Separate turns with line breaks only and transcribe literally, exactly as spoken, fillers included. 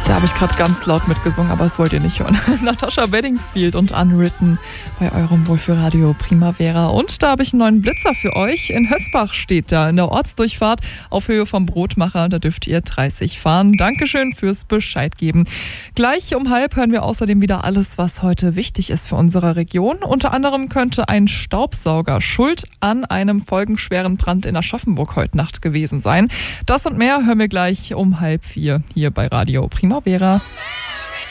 Da habe ich gerade ganz laut mitgesungen, aber das wollt ihr nicht hören. Natasha Bedingfield und Unwritten bei eurem Wohlfühlradio Primavera. Und da habe ich einen neuen Blitzer für euch. In Hösbach steht da in der Ortsdurchfahrt auf Höhe vom Brotmacher. Da dürft ihr dreißig fahren. Dankeschön fürs Bescheid geben. Gleich um halb hören wir außerdem wieder alles, was heute wichtig ist für unsere Region. Unter anderem könnte ein Staubsauger schuld an einem folgenschweren Brand in Aschaffenburg heute Nacht gewesen sein. Das und mehr hören wir gleich um halb vier hier bei Radio Primavera. Vera.